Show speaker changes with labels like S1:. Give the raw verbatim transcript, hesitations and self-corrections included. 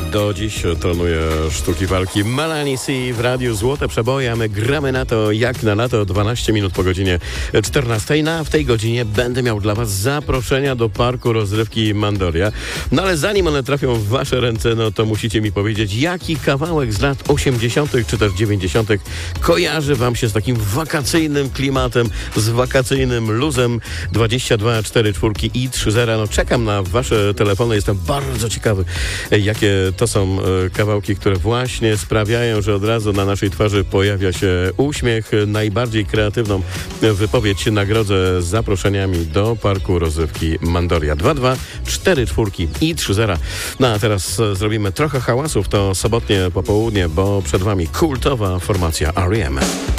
S1: Do dziś trenuje sztuki walki Melanie C w Radiu Złote Przeboje, a my gramy na to jak na lato. Dwanaście minut po godzinie czternastej. No, a w tej godzinie będę miał dla was zaproszenia do parku rozrywki Mandoria. No ale zanim one trafią w wasze ręce, no to musicie mi powiedzieć, jaki kawałek z lat osiemdziesiątych czy też dziewięćdziesiątych kojarzy wam się z takim wakacyjnym klimatem, z wakacyjnym luzem. Dwadzieścia dwa cztery cztery i trzy zero. No czekam na wasze telefony. Jestem bardzo ciekawy, jakie to są kawałki, które właśnie sprawiają, że od razu na naszej twarzy pojawia się uśmiech. Najbardziej kreatywną wypowiedź nagrodzę zaproszeniami do parku rozrywki Mandoria. Dwa dwa cztery cztery i trzy zero. No a teraz zrobimy trochę hałasów. To sobotnie popołudnie, bo przed wami kultowa formacja R E M.